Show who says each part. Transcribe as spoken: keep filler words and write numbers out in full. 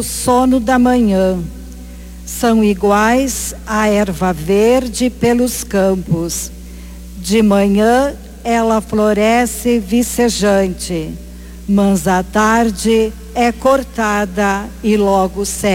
Speaker 1: o sono da manhã. São iguais à erva verde pelos campos. De manhã ela floresce vicejante, mas à tarde é cortada e logo seca.